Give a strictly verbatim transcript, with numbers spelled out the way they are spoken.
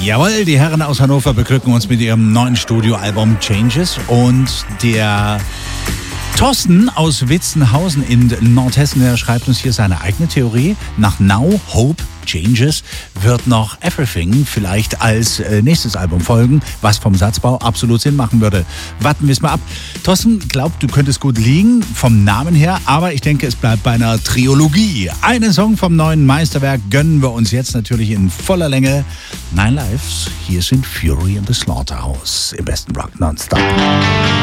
Jawohl, die Herren aus Hannover beglücken uns mit ihrem neuen Studioalbum Changes und der Thorsten aus Witzenhausen in Nordhessen, der schreibt uns hier seine eigene Theorie. Nach Now, Hope, Changes wird noch Everything vielleicht als äh, nächstes Album folgen, was vom Satzbau absolut Sinn machen würde. Warten wir es mal ab. Thorsten glaubt, du könntest gut liegen vom Namen her, aber ich denke, es bleibt bei einer Trilogie. Einen Song vom neuen Meisterwerk gönnen wir uns jetzt natürlich in voller Länge. Nine Lives, hier sind Fury and the Slaughterhouse im besten Rock Nonstop.